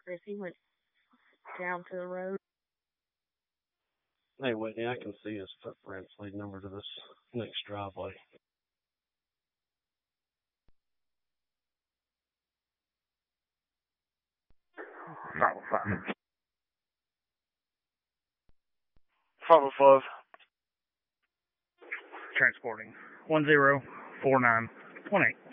Chris, he went down to the road. Hey, Whitney, I can see his footprints leading over to this next driveway. Follow 5. Follow 5. Transporting 104918.